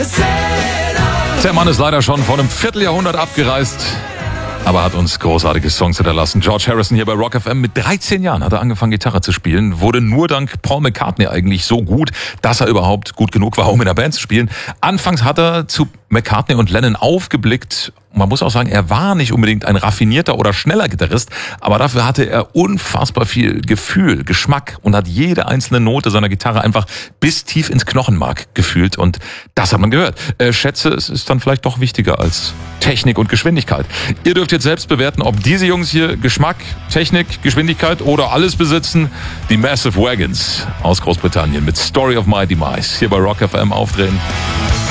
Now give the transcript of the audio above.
Der Mann ist leider schon vor einem Vierteljahrhundert abgereist, aber hat uns großartige Songs hinterlassen. George Harrison hier bei Rock FM. Mit 13 Jahren hat er angefangen, Gitarre zu spielen. Wurde nur dank Paul McCartney eigentlich so gut, dass er überhaupt gut genug war, um in der Band zu spielen. Anfangs hat er zu McCartney und Lennon aufgeblickt. Man muss auch sagen, er war nicht unbedingt ein raffinierter oder schneller Gitarrist, aber dafür hatte er unfassbar viel Gefühl, Geschmack und hat jede einzelne Note seiner Gitarre einfach bis tief ins Knochenmark gefühlt und das hat man gehört. Schätze, es ist dann vielleicht doch wichtiger als Technik und Geschwindigkeit. Ihr dürft jetzt selbst bewerten, ob diese Jungs hier Geschmack, Technik, Geschwindigkeit oder alles besitzen. Die Massive Wagons aus Großbritannien mit Story of My Demise hier bei Rock FM aufdrehen.